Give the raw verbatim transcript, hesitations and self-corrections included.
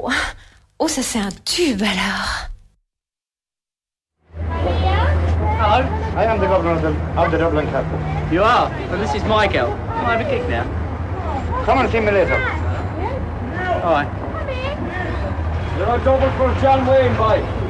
Oh, oh ça c'est un tube alors. Hello. I am the governor of the, of the Dublin Castle. You are? Well, this is Michael. Can I have a kick now? Come and see me later. All right. You're a double for John Wayne, boy.